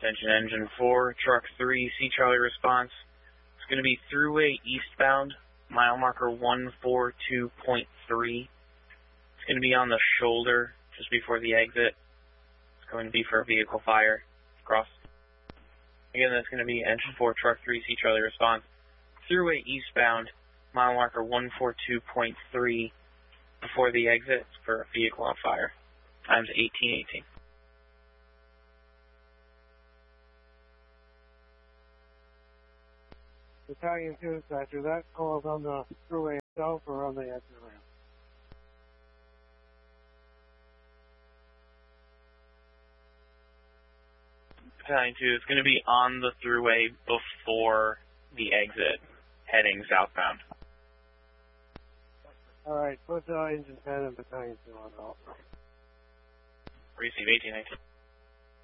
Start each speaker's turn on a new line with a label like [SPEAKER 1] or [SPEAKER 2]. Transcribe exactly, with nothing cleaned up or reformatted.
[SPEAKER 1] Attention Engine four, Truck three, C Charlie response. It's going to be throughway eastbound, mile marker one four two point three. It's going to be on the shoulder just before the exit. It's going to be for a vehicle fire. Cross. Again, that's going to be Engine four, Truck three, C Charlie response. Throughway eastbound, mile marker one four two point three. Before the exit for a vehicle on fire. Times eighteen eighteen.
[SPEAKER 2] Battalion two dispatcher, that call is on the thruway itself or on the exit ramp?
[SPEAKER 1] Battalion two is going to be on the thruway before the exit, heading southbound.
[SPEAKER 2] Alright, put uh, engine ten and battalion two on off.
[SPEAKER 1] Receive eighteen eighteen.